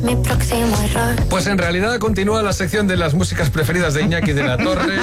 Mi próximo error. Pues en realidad continúa la sección de las músicas preferidas de Iñaki de la Torre.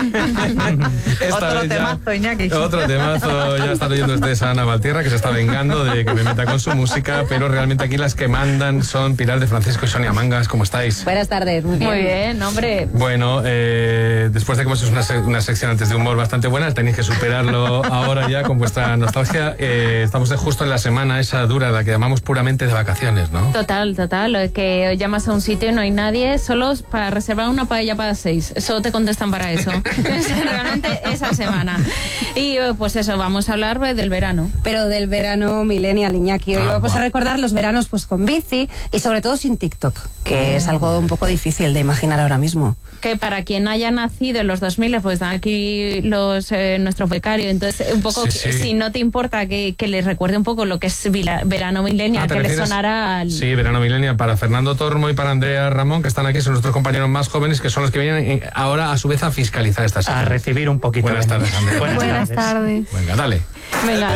Otro temazo, Iñaki. Otro temazo. Ya están oyendo ustedes a Ana Valtierra, que se está vengando de que me meta con su música, pero realmente aquí las que mandan son Pilar de Francisco y Sonia Mangas. ¿Cómo estáis? Buenas tardes, muy bien. Muy bien, hombre. Bueno, después de que hemos hecho una sección antes de humor bastante buena, tenéis que superarlo ahora ya con vuestra nostalgia. Estamos justo en la semana esa dura, la que llamamos puramente de vacaciones, ¿no? Total. Que llamas a un sitio y no hay nadie, solo para reservar una paella para 6. Eso te contestan para eso. Realmente esa semana. Y pues eso, vamos a hablar del verano. Pero del verano millennial, Iñaki. Hoy vamos a recordar los veranos pues con bici y sobre todo sin TikTok, que es algo un poco difícil de imaginar ahora mismo. Que para quien haya nacido en los 2000, pues dan aquí nuestro becario. Entonces, un poco, Sí. si no te importa que les recuerde un poco lo que es verano millennial, que les sonará al... Sí, verano millennial para Fernando Tormo y para Andrea Ramón, que están aquí, son nuestros compañeros más jóvenes, que son los que vienen ahora a su vez a fiscalizar esta sección. A recibir un poquito. Buenas tardes, Andrea. Buenas tardes. Venga, dale. Venga.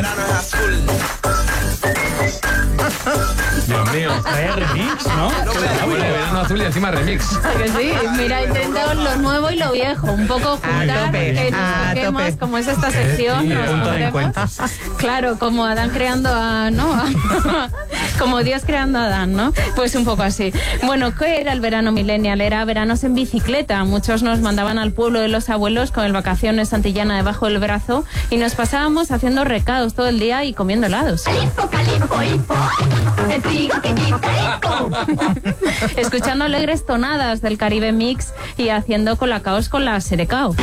Dios mío. Trae remix, ¿no? Verano azul y encima remix. Que sí, mira, he intentado lo nuevo y lo viejo, un poco juntar, tope, que nos a toquemos, tope. como es esta sección, tío, nos punto de pondremos. encuentro. Claro, como Adán creando a, ¿no? Como Dios creando a Adán, ¿no? Pues un poco así. Bueno, ¿qué era el verano millennial? Era veranos en bicicleta. Muchos nos mandaban al pueblo de los abuelos con el Vacaciones Santillana debajo del brazo y nos pasábamos haciendo recados todo el día y comiendo helados. Escuchando alegres tonadas del Caribe Mix y haciendo colacaos con la Serecao.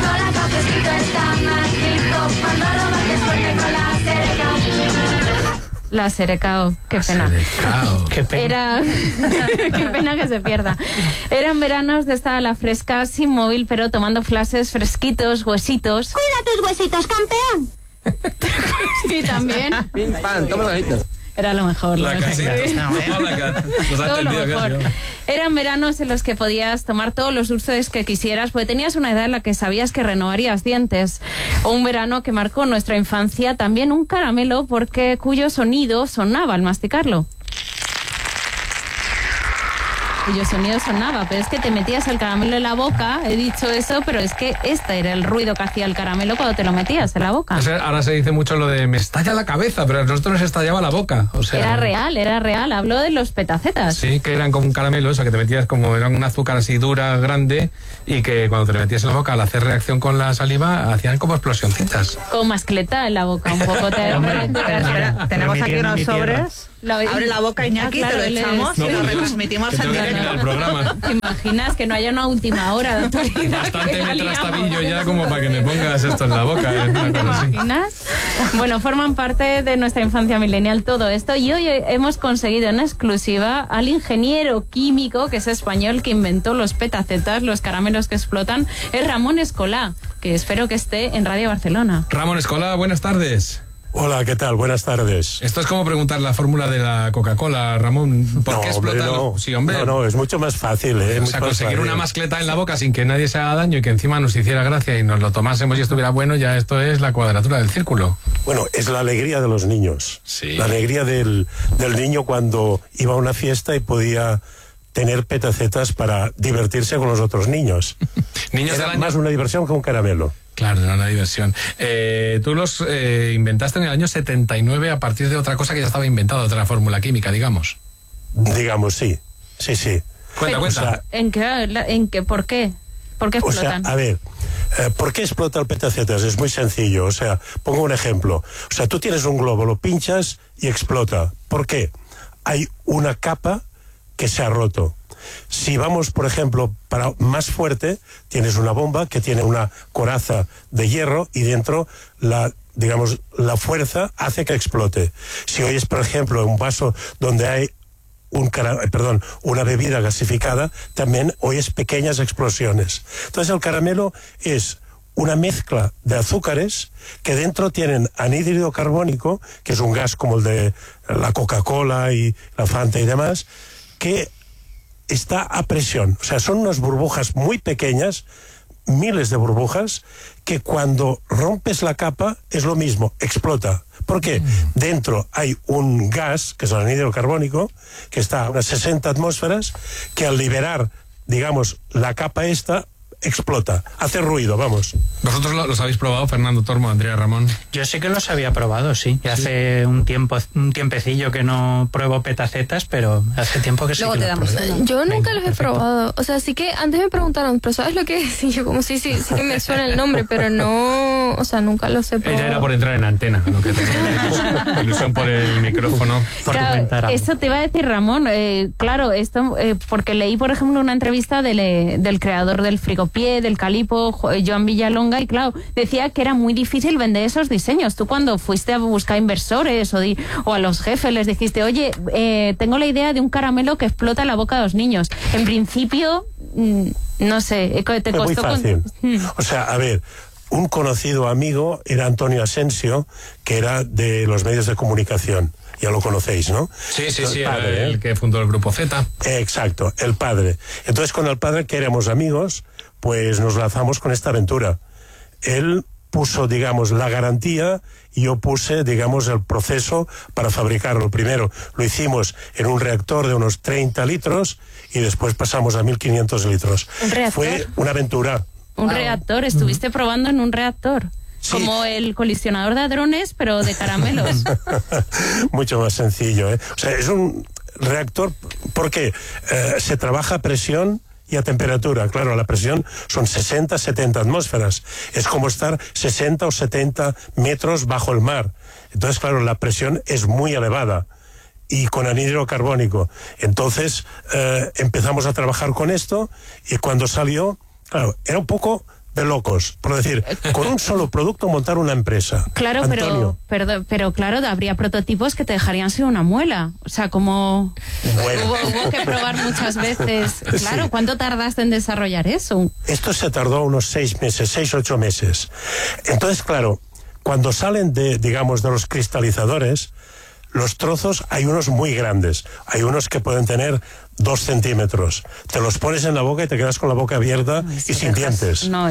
La Serecao, qué pena. Qué pena. Era... qué pena que se pierda. Eran veranos de estar a la fresca, sin móvil, pero tomando flashes fresquitos, huesitos. Cuida tus huesitos, campeón. Sí, también. Pim, pam, toma los ojitos. Era lo mejor. La casita. Todo lo mejor. Eran veranos en los que podías tomar todos los dulces que quisieras, porque tenías una edad en la que sabías que renovarías dientes. O un verano que marcó nuestra infancia, también un caramelo, porque cuyo sonido sonaba al masticarlo. Cuyo sonido sonaba, pero es que te metías el caramelo en la boca, he dicho eso, pero es que este era el ruido que hacía el caramelo cuando te lo metías en la boca. O sea, ahora se dice mucho lo de me estalla la cabeza, pero a nosotros nos estallaba la boca. O sea, Era real. Habló de los petacetas. Sí, que eran como un caramelo, o sea, que te metías como, era un azúcar así dura, grande, y que cuando te lo metías en la boca, al hacer reacción con la saliva, hacían como explosioncitas. Con mascleta en la boca, un poco. Espera, tenemos aquí unos sobres. Abre la boca, Iñaki, Claro, te lo echamos y lo retransmitimos Que en tengo que directo. terminar el programa. ¿Te imaginas que no haya una última hora de actualidad? Bastante Que me la liamos. trastabillo ya como para que me pongas esto en la boca. Una ¿Te cosa así. imaginas? Bueno, forman parte de nuestra infancia millennial todo esto y hoy hemos conseguido en exclusiva al ingeniero químico, que es español, que inventó los petacetas, los caramelos que explotan, es Ramón Escolá, que espero que esté en Radio Barcelona. Ramón Escolá, buenas tardes. Hola, ¿qué tal? Buenas tardes. Esto es como preguntar la fórmula de la Coca-Cola, Ramón. ¿Por qué hombre, explota? no. Sí, hombre. No, es mucho más fácil, ¿eh? O Mucho sea, más conseguir fácil. una mascleta en la boca sin que nadie se haga daño y que encima nos hiciera gracia y nos lo tomásemos y estuviera bueno, ya esto es la cuadratura del círculo. Bueno, es la alegría de los niños. Sí. La alegría del niño cuando iba a una fiesta y podía tener petacetas para divertirse con los otros niños. Niños del Era año... más una diversión que un caramelo. Claro, era una diversión. Tú los inventaste en el año 79 a partir de otra cosa que ya estaba inventada, otra fórmula química, digamos. Digamos, sí. Sí, sí. Cuenta. O sea, ¿En qué? ¿Por qué? ¿Por qué O sea, explotan? a ver, ¿por qué explota el petacetas? Es muy sencillo. O sea, pongo un ejemplo. O sea, tú tienes un globo, lo pinchas y explota. ¿Por qué? Hay una capa que se ha roto. Si vamos, por ejemplo, para más fuerte, tienes una bomba que tiene una coraza de hierro y dentro la fuerza hace que explote. Si oyes, por ejemplo, un vaso donde hay una bebida gasificada, también oyes pequeñas explosiones. Entonces el caramelo es una mezcla de azúcares que dentro tienen anhídrido carbónico, que es un gas como el de la Coca-Cola y la Fanta y demás, que está a presión. O sea, son unas burbujas muy pequeñas, miles de burbujas que cuando rompes la capa es lo mismo, explota. ¿Por qué? Dentro hay un gas, que es el anhídrido carbónico, que está a unas 60 atmósferas, que al liberar, digamos, la capa esta, explota, hace ruido, vamos. ¿Vosotros los habéis probado, Fernando Tormo, Andrea Ramón? Yo sí que los había probado, sí. Y hace un tiempecillo que no pruebo petacetas, pero hace tiempo que sí que los probé. Yo nunca los he probado. O sea, sí que antes me preguntaron, ¿pero sabes lo que es? Y yo como sí que me suena el nombre, pero no, o sea, nunca los he probado. Ella era por entrar en antena, lo que tenía ilusión por el micrófono. Claro, eso te iba a decir, Ramón. Claro, esto porque leí, por ejemplo, una entrevista del creador del Frigopié, del Calipo, Joan Villalonga, y claro, decía que era muy difícil vender esos diseños. Tú cuando fuiste a buscar inversores o a los jefes les dijiste, oye, tengo la idea de un caramelo que explota en la boca de los niños. En principio, no sé, te costó... Muy fácil. O sea, a ver, un conocido amigo era Antonio Asensio, que era de los medios de comunicación. Ya lo conocéis, ¿no? Sí, el que fundó el Grupo Z. Exacto, el padre. Entonces, con el padre, que éramos amigos, pues nos lanzamos con esta aventura. Él puso, digamos, la garantía y yo puse, digamos, el proceso para fabricarlo. Primero lo hicimos en un reactor de unos 30 litros y después pasamos a 1500 litros. ¿Un reactor? Fue una aventura. Un reactor, estuviste probando en un reactor. Sí. Como el colisionador de hadrones, pero de caramelos. Mucho más sencillo, ¿eh? O sea, es un reactor porque se trabaja a presión y a temperatura. Claro, la presión son 60, 70 atmósferas. Es como estar 60 o 70 metros bajo el mar. Entonces, claro, la presión es muy elevada. Y con anhídrido carbónico. Entonces, empezamos a trabajar con esto y cuando salió, claro, era un poco... de locos, por decir, con un solo producto montar una empresa. Claro, pero claro, habría prototipos que te dejarían sin una muela. O sea, como hubo que probar muchas veces. Claro, sí. ¿Cuánto tardaste en desarrollar eso? Esto se tardó unos 6 meses, 6 o 8 meses. Entonces, claro, cuando salen de los cristalizadores, los trozos hay unos muy grandes, hay unos que pueden tener 2 centímetros. Te los pones en la boca y te quedas con la boca abierta y sin dientes. No,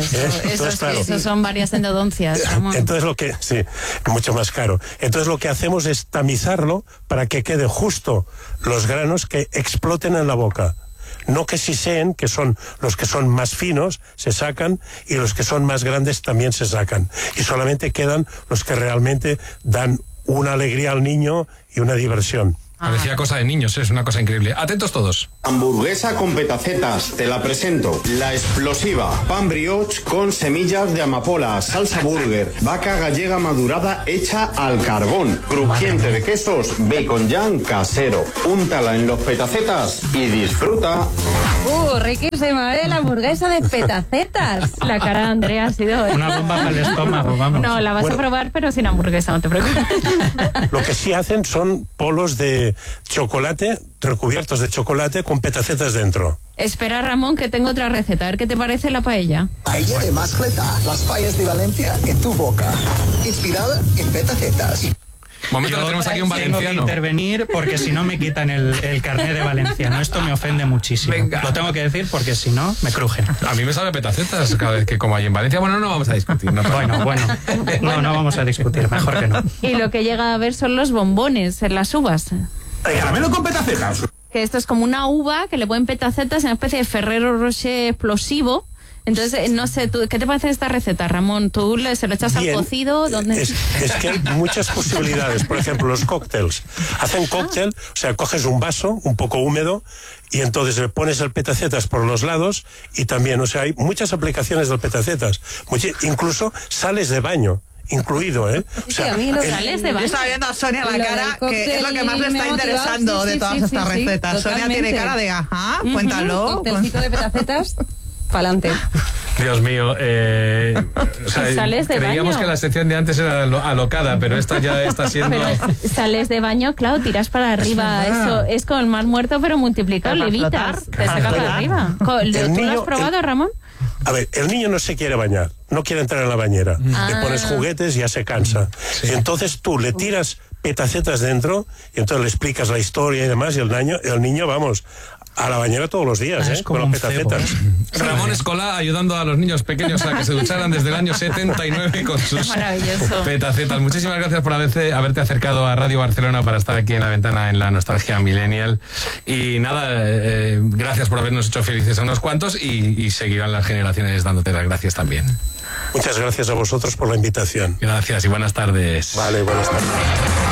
eso son varias endodoncias. Entonces sí, mucho más caro. Entonces lo que hacemos es tamizarlo para que quede justo los granos que exploten en la boca. No que siseen, que son los que son más finos, se sacan, y los que son más grandes también se sacan. Y solamente quedan los que realmente dan una alegría al niño y una diversión. Parecía cosa de niños, es una cosa increíble. Atentos todos. Hamburguesa con petacetas, te la presento. La explosiva, pan brioche con semillas de amapola, salsa burger, vaca gallega madurada hecha al carbón, crujiente de quesos, bacon jam casero. Úntala en los petacetas y disfruta. Riquísima, la hamburguesa de petacetas. La cara de Andrea ha sido... Una bomba para el estómago, vamos. No, la vas a probar, pero sin hamburguesa, no te preocupes. Lo que sí hacen son polos de chocolate, recubiertos de chocolate con petacetas dentro. Espera, Ramón, que tengo otra receta. A ver qué te parece la paella. Paella de mascleta, las fallas de Valencia en tu boca. Inspirada en petacetas. Momento, que tenemos aquí un valenciano. Tengo que intervenir porque si no me quitan el carnet de valenciano. Esto me ofende muchísimo. Venga. Lo tengo que decir porque si no, me crujen. A mí me sabe petacetas cada vez que como ahí en Valencia. Bueno, no vamos a discutir. No vamos a discutir. Mejor que no. Y lo que llega a ver son los bombones en las uvas. ¿El caramelo con petacetas? Que esto es como una uva que le ponen petacetas en una especie de Ferrero Rocher explosivo. Entonces, no sé, ¿qué te parece esta receta, Ramón? ¿Tú se lo echas al cocido? ¿Dónde? Es que hay muchas posibilidades. Por ejemplo, los cócteles. Hacen cóctel, o sea, coges un vaso un poco húmedo y entonces le pones el petacetas por los lados y también, o sea, hay muchas aplicaciones del petacetas. Incluso sales de baño. Incluido, ¿eh? O sea, a mí los sales de baño. Yo estaba viendo a Sonia la cara, que es lo que más le está interesando de todas estas recetas. Sonia tiene cara de, ajá, cuéntalo. Un cóctelcito de petacetas, pa'lante. Dios mío, o sea, ¿sales de creíamos baño? que la sección de antes era alocada, pero esta ya está siendo... Pero sales de baño, claro, tiras para arriba. Eso es como el mar muerto, pero multiplicado, levitas. Te saca para arriba. ¿Tú lo has probado, Ramón? A ver, el niño no se quiere bañar, no quiere entrar en la bañera. Le pones juguetes y ya se cansa. Sí. Entonces tú le tiras petacetas dentro y entonces le explicas la historia y demás y el niño, vamos, A la bañera todos los días, con los petacetas. Ramón Escolá ayudando a los niños pequeños a que se ducharan desde el año 79 con sus petacetas. Muchísimas gracias por haberte acercado a Radio Barcelona para estar aquí en La Ventana en la nostalgia millennial. Y nada, gracias por habernos hecho felices a unos cuantos y seguirán las generaciones dándote las gracias también. Muchas gracias a vosotros por la invitación. Gracias y buenas tardes. Vale, buenas tardes.